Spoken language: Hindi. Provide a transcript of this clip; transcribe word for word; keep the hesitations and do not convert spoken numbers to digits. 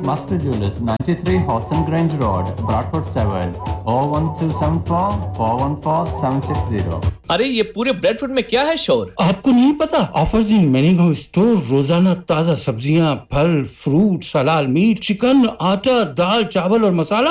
Master Jewelers, ninety-three Hodson Grange Road, Bradford seven, oh one two seven four, four one four, seven six zero. अरे ये पूरे ब्रेडफोर्ड में क्या है शोर? आपको नहीं पता? ऑफर्स इन मैनिंगम स्टोर, रोजाना ताजा सब्जियां, फल, फ्रूट, हलाल मीट, चिकन, आटा, दाल, चावल और मसाला